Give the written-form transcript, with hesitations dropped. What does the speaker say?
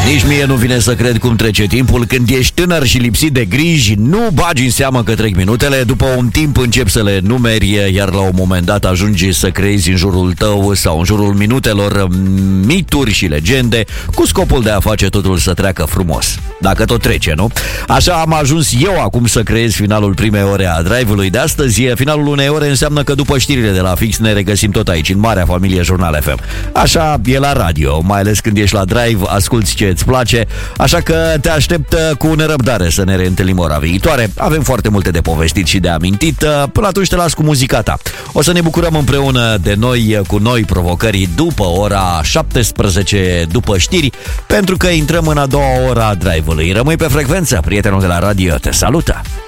Nici mie nu vine să cred cum trece timpul. Când ești tânăr și lipsit de griji, nu bagi în seamă că trec minutele. După un timp începi să le numeri, iar la un moment dat ajungi să creezi în jurul tău sau în jurul minutelor mituri și legende, cu scopul de a face totul să treacă frumos. Dacă tot trece, nu? Așa am ajuns eu acum să creez finalul primei ore a Drive-ului de astăzi. Finalul unei ore înseamnă că după știrile de la fix ne regăsim tot aici, în marea familie Jurnal FM. Așa e la radio, mai ales când ești la Drive, asculti ce îți place, așa că te aștept cu nerăbdare să ne reîntâlnim ora viitoare. Avem foarte multe de povestit și de amintit. Până atunci te las cu muzica ta. O să ne bucurăm împreună de noi, cu noi provocări după ora 17, după știri, pentru că intrăm în a doua ora a Drive-ului. Rămâi pe frecvență, prietenul de la radio te salută!